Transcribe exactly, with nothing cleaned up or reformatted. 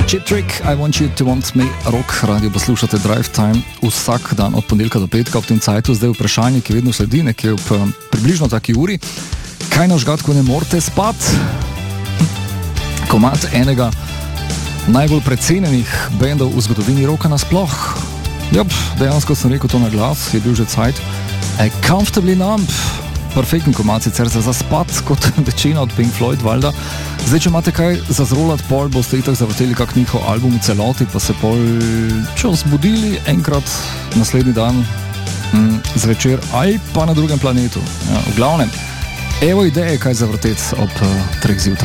Cheap Trick, I Want You to Want Me, rock radio poslušate Drive Time vsak dan od ponedeljka do petka ob tem cajtu. Zdaj vprašanje, ki vedno sledi, nekje ob um, približno taki uri. Kaj nažgat, ko ne morete spat? Komad enega najbolj precenjenih bendov v zgodovini roka nasploh. Jop, dejansko sem rekel to na glas, je bil že cajt. A Comfortably Numb, perfekten komad sicer za zaspat, kot večina od Pink Floyd, valjda. Zdaj, če imate kaj za zrolat, pol boste itak zavrteli kak njihov album v celoti, pa se pol čas zbudili enkrat naslednji dan mm, zvečer ali pa na drugem planetu. Ja, v glavnem, evo ideje, kaj zavrteti ob uh, treh zjutraj.